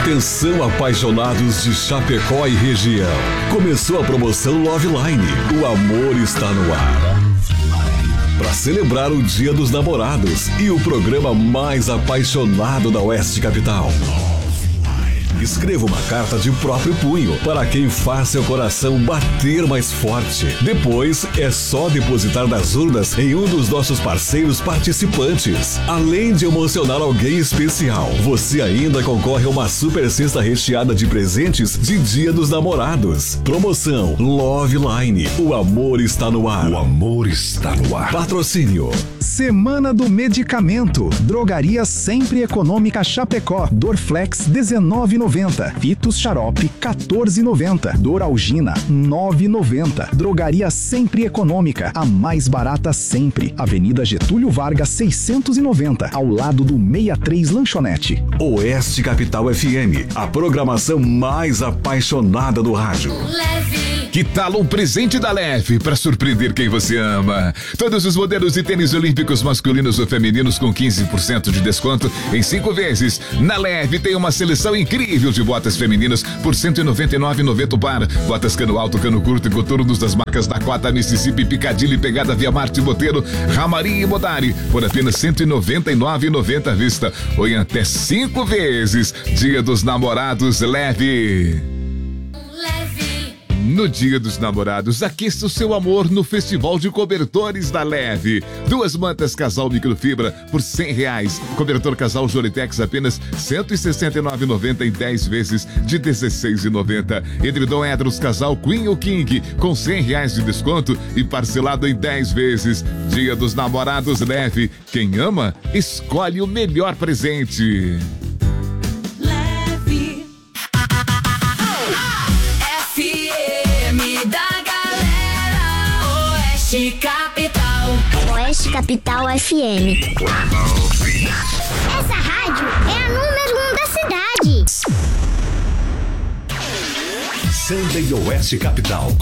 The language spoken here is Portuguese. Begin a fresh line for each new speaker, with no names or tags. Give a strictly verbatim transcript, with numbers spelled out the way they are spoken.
Atenção, apaixonados de Chapecó e região. Começou a promoção Love Line. O amor está no ar. Para celebrar o Dia dos Namorados e o programa mais apaixonado da Oeste Capital. Escreva uma carta de próprio punho para quem faz seu coração bater mais forte. Depois é só depositar nas urnas em um dos nossos parceiros participantes. Além de emocionar alguém especial, você ainda concorre a uma super cesta recheada de presentes de Dia dos Namorados. Promoção Love Line. O amor está no ar. O amor está no ar. Patrocínio
Semana do Medicamento. Drogaria Sempre Econômica Chapecó. Dorflex dezenove e noventa. Fitos Xarope quatorze e noventa. Doralgina nove e noventa. Drogaria Sempre Econômica, a mais barata sempre. Avenida Getúlio Vargas seiscentos e noventa, ao lado do sessenta e três Lanchonete.
Oeste Capital F M, a programação mais apaixonada do rádio.
Que tal um presente da Leve para surpreender quem você ama? Todos os modelos de tênis olímpicos masculinos ou femininos com quinze por cento de desconto em cinco vezes. Na Leve tem uma seleção incrível de botas femininas por cento e noventa e nove reais e noventa centavos o par. Botas cano alto, cano curto e coturnos das marcas Dakota, Mississippi, Piccadilly, Pegada, Via Marte, Boteiro, Ramari e Modari por apenas cento e noventa e nove reais e noventa centavos à vista ou em até cinco vezes. Dia dos Namorados Leve. No Dia dos Namorados, aqueça o seu amor no Festival de Cobertores da Leve. Duas mantas casal microfibra por cem reais. Cobertor casal Joritex apenas cento e sessenta e nove reais e noventa centavos em dez vezes de dezesseis reais e noventa centavos. Edredom Edros casal Queen ou King com cem reais de desconto e parcelado em dez vezes. Dia dos Namorados Leve. Quem ama, escolhe o melhor presente.
Oeste Capital. Oeste Capital F M. Essa rádio é a número um da cidade.
Sunday Oeste Capital.